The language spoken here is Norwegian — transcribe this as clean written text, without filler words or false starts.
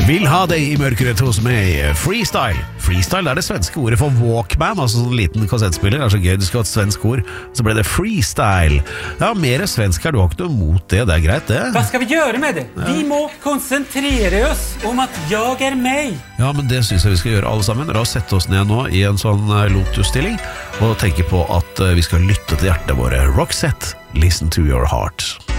Vil ha deg i mørkeret hos meg. Freestyle. Freestyle er det svenske ordet for Walkman, altså sånn liten kassettspiller. Det er så gøy, du skal ha et svensk ord. Så ble det freestyle. Ja, mer svensk her, du har ikke noe mot det, det er greit det. Hva skal vi gjøre med det? Ja. Vi må konsentrere oss om at jeg meg. Ja, men det synes jeg vi skal gjøre alle sammen. La oss sette oss ned nå i en sånn lotus-stilling og tenke på at vi skal lytte til hjertet våre. Roxette, listen to your heart.